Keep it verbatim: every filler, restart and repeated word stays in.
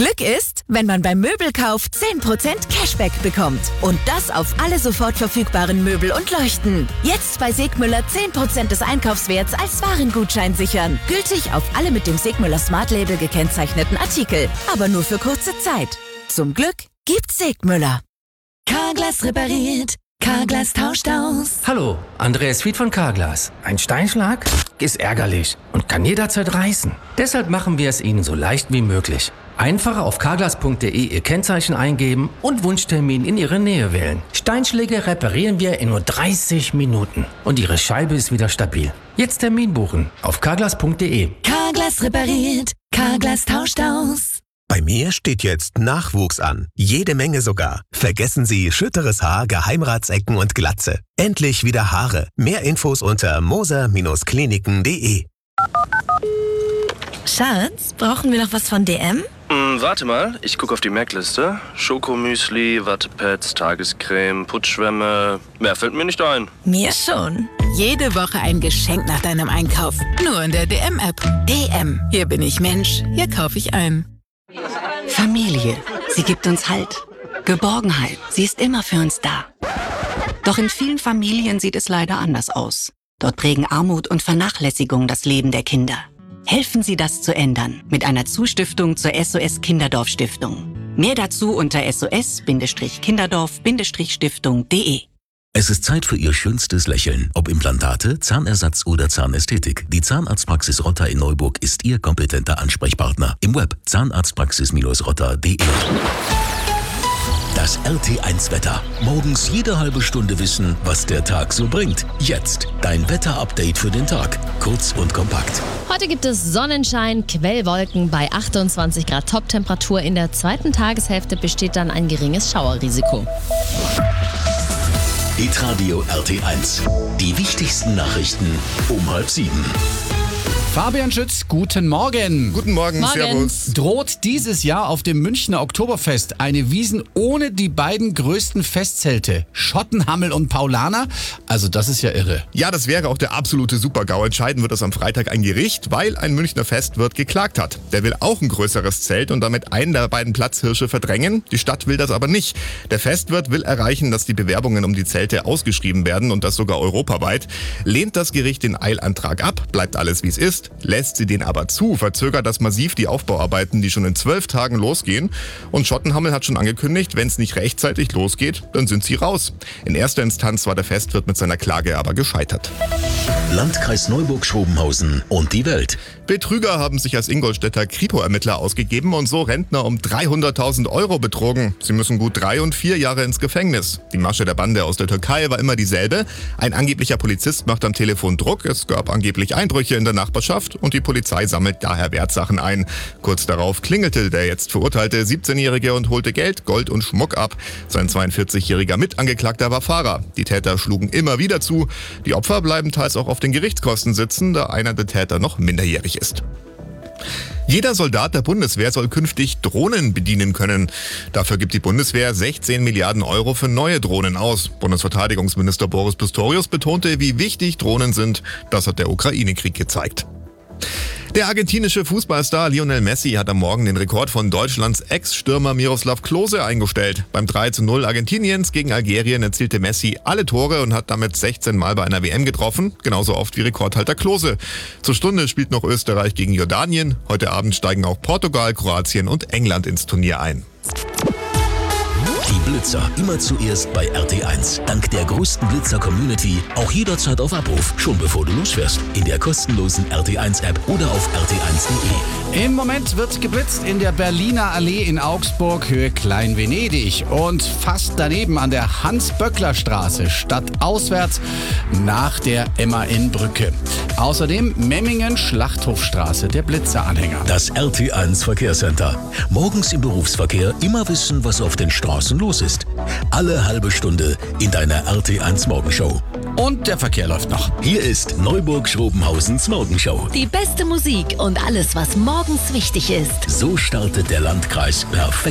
Glück ist, wenn man beim Möbelkauf zehn Prozent Cashback bekommt. Und das auf alle sofort verfügbaren Möbel und Leuchten. Jetzt bei Segmüller zehn Prozent des Einkaufswerts als Warengutschein sichern. Gültig auf alle mit dem Segmüller Smart Label gekennzeichneten Artikel. Aber nur für kurze Zeit. Zum Glück gibt's Segmüller. Carglass repariert. Carglass tauscht aus. Hallo, Andreas Fied von Carglass. Ein Steinschlag ist ärgerlich und kann jederzeit reißen. Deshalb machen wir es Ihnen so leicht wie möglich. Einfach auf carglass punkt de Ihr Kennzeichen eingeben und Wunschtermin in Ihre Nähe wählen. Steinschläge reparieren wir in nur dreißig Minuten und Ihre Scheibe ist wieder stabil. Jetzt Termin buchen auf carglass punkt de. Carglass repariert. Carglass tauscht aus. Bei mir steht jetzt Nachwuchs an. Jede Menge sogar. Vergessen Sie schütteres Haar, Geheimratsecken und Glatze. Endlich wieder Haare. Mehr Infos unter moser Kliniken punkt de. Schatz, brauchen wir noch was von D M? Hm, warte mal, ich gucke auf die Merkliste. Schokomüsli, Wattepads, Tagescreme, Putzschwämme. Mehr fällt mir nicht ein. Mir schon. Jede Woche ein Geschenk nach deinem Einkauf. Nur in der D M-App. D M. Hier bin ich Mensch. Hier kaufe ich ein. Familie. Sie gibt uns Halt. Geborgenheit. Sie ist immer für uns da. Doch in vielen Familien sieht es leider anders aus. Dort prägen Armut und Vernachlässigung das Leben der Kinder. Helfen Sie, das zu ändern mit einer Zustiftung zur S O S Kinderdorf Stiftung. Mehr dazu unter S O S Kinderdorf Stiftung punkt de. Es ist Zeit für Ihr schönstes Lächeln. Ob Implantate, Zahnersatz oder Zahnästhetik. Die Zahnarztpraxis Rotter in Neuburg ist Ihr kompetenter Ansprechpartner. Im Web zahnarztpraxis rotter punkt de. Das R T eins Wetter. Morgens jede halbe Stunde wissen, was der Tag so bringt. Jetzt dein Wetterupdate für den Tag. Kurz und kompakt. Heute gibt es Sonnenschein, Quellwolken bei achtundzwanzig Grad Toptemperatur. In der zweiten Tageshälfte besteht dann ein geringes Schauerrisiko. Hitradio R T eins. Die wichtigsten Nachrichten um halb sieben. Fabian Schütz, guten Morgen. Guten Morgen, Morgen. Servus. Droht dieses Jahr auf dem Münchner Oktoberfest eine Wiesn ohne die beiden größten Festzelte, Schottenhammel und Paulaner? Also das ist ja irre. Ja, das wäre auch der absolute Super-GAU. Entscheiden wird das am Freitag ein Gericht, weil ein Münchner Festwirt geklagt hat. Der will auch ein größeres Zelt und damit einen der beiden Platzhirsche verdrängen. Die Stadt will das aber nicht. Der Festwirt will erreichen, dass die Bewerbungen um die Zelte ausgeschrieben werden und das sogar europaweit. Lehnt das Gericht den Eilantrag ab, bleibt alles wie es ist. Lässt sie den aber zu, verzögert das massiv die Aufbauarbeiten, die schon in zwölf Tagen losgehen. Und Schottenhammel hat schon angekündigt, wenn es nicht rechtzeitig losgeht, dann sind sie raus. In erster Instanz war der Festwirt mit seiner Klage aber gescheitert. Landkreis Neuburg-Schrobenhausen und die Welt. Betrüger haben sich als Ingolstädter Kripo-Ermittler ausgegeben und so Rentner um dreihunderttausend Euro betrogen. Sie müssen gut drei und vier Jahre ins Gefängnis. Die Masche der Bande aus der Türkei war immer dieselbe. Ein angeblicher Polizist macht am Telefon Druck. Es gab angeblich Einbrüche in der Nachbarschaft und die Polizei sammelt daher Wertsachen ein. Kurz darauf klingelte der jetzt verurteilte siebzehnjährige und holte Geld, Gold und Schmuck ab. Sein zweiundvierzigjähriger Mitangeklagter war Fahrer. Die Täter schlugen immer wieder zu. Die Opfer bleiben teils auch auf den Gerichtskosten sitzen, da einer der Täter noch minderjährig ist. Jeder Soldat der Bundeswehr soll künftig Drohnen bedienen können. Dafür gibt die Bundeswehr sechzehn Milliarden Euro für neue Drohnen aus. Bundesverteidigungsminister Boris Pistorius betonte, wie wichtig Drohnen sind. Das hat der Ukraine-Krieg gezeigt. Der argentinische Fußballstar Lionel Messi hat am Morgen den Rekord von Deutschlands Ex-Stürmer Miroslav Klose eingestellt. Beim drei zu null Argentiniens gegen Algerien erzielte Messi alle Tore und hat damit sechzehn Mal bei einer W M getroffen, genauso oft wie Rekordhalter Klose. Zur Stunde spielt noch Österreich gegen Jordanien. Heute Abend steigen auch Portugal, Kroatien und England ins Turnier ein. Die Blitzer immer zuerst bei R T eins. Dank der größten Blitzer-Community auch jederzeit auf Abruf, schon bevor du losfährst. In der kostenlosen R T eins App oder auf r t eins punkt de. Im Moment wird geblitzt in der Berliner Allee in Augsburg, Höhe Klein-Venedig. Und fast daneben an der Hans-Böckler-Straße, stadtauswärts nach der M A N-Brücke. Außerdem Memmingen, Schlachthofstraße, der Blitzeranhänger. Das R T eins Verkehrscenter. Morgens im Berufsverkehr immer wissen, was auf den Straßen los ist. Alle halbe Stunde in deiner R T eins Morgenshow. Und der Verkehr läuft noch. Hier ist Neuburg-Schrobenhausens Morgenshow. Die beste Musik und alles, was morgens wichtig ist. So startet der Landkreis perfekt.